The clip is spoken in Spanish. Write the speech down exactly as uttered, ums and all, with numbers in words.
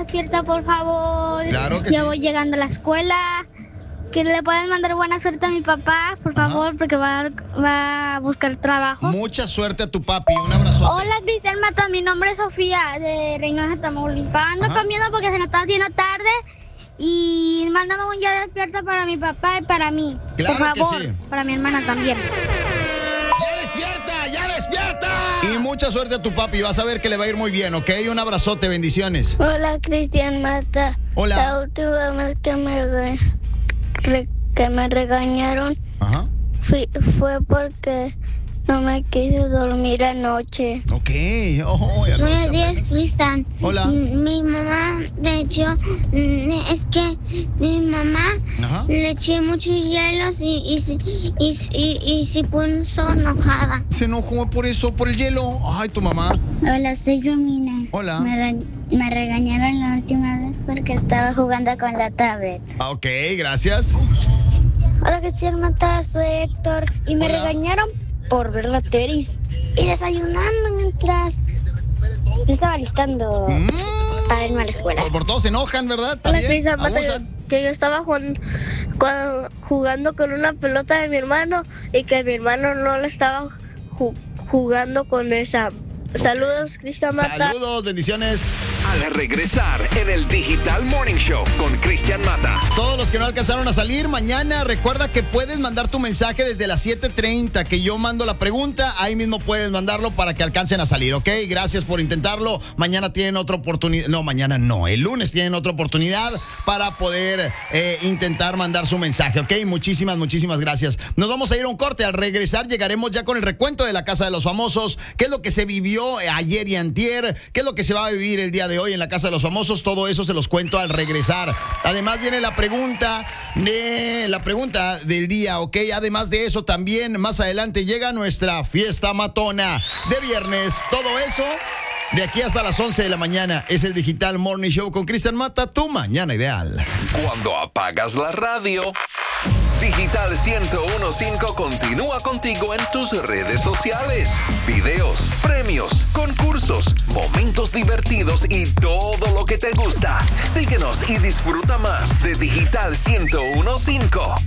despierta, por favor. Claro que ya sí. voy llegando a la escuela. Que le puedes mandar buena suerte a mi papá, por favor, Ajá. porque va, va a buscar trabajo. Mucha suerte a tu papi, un abrazo. Hola, Cristian Mata, mi nombre es Sofía, de Reynosa, Tamaulipas. Ando Ajá. comiendo porque se nos está haciendo tarde. Y mándame un ya despierta para mi papá y para mí. Claro por favor, que sí. Para mi hermana también. ¡Ya despierta! ¡Ya despierta! Y mucha suerte a tu papi, vas a ver que le va a ir muy bien, ¿ok? Un abrazote, bendiciones. Hola, Cristian Mata. Hola. La última vez que me, re, re, que me regañaron Ajá. Fui, fue porque no me quise dormir anoche. Ok. Oh, ya Buenos días, Cristian. Hola. Mi mamá, de hecho, es que mi mamá Ajá. le eché muchos hielos y, y, y, y, y se puso enojada. ¿Se enojó por eso, por el hielo? Ay, tu mamá. Hola, soy Romina. Hola. Me, re, me regañaron la última vez porque estaba jugando con la tablet. Ok, gracias. Hola, Cristian Mata, soy Héctor. Y me Hola. regañaron por ver la teris y desayunando mientras me estaba listando mm. para irme a la escuela. Por, por todos se enojan, ¿verdad? Hola, Cristian Mata, que yo estaba jugando, jugando con una pelota de mi hermano y que mi hermano no le estaba ju- jugando con esa. Saludos, Cristian Mata. Saludos, bendiciones. Al regresar en el Digital Morning Show con Cristian Mata. Todos los que no alcanzaron a salir, mañana recuerda que puedes mandar tu mensaje desde las siete treinta, que yo mando la pregunta, ahí mismo puedes mandarlo para que alcancen a salir, ¿ok? Gracias por intentarlo. Mañana tienen otra oportunidad, no, mañana no, el lunes tienen otra oportunidad para poder eh, intentar mandar su mensaje, ¿ok? Muchísimas, muchísimas gracias. Nos vamos a ir a un corte. Al regresar llegaremos ya con el recuento de la Casa de los Famosos, qué es lo que se vivió ayer y antier, qué es lo que se va a vivir el día de hoy en la Casa de los Famosos. Todo eso se los cuento al regresar. Además viene la pregunta de la pregunta del día, ¿ok? Además de eso también más adelante llega nuestra fiesta matona de viernes. Todo eso de aquí hasta las once de la mañana es el Digital Morning Show con Cristian Mata, tu mañana ideal. Cuando apagas la radio, Digital ciento uno punto cinco continúa contigo en tus redes sociales. Videos, premios, concursos, momentos divertidos y todo lo que te gusta. Síguenos y disfruta más de Digital ciento uno punto cinco.